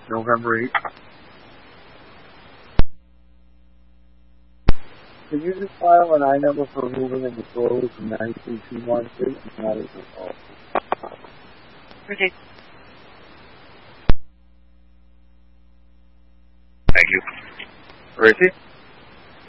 November 8th. Can you just file an I number for removing and disposal from 93216 and that is the policy? Proceed. Thank you. Tracy?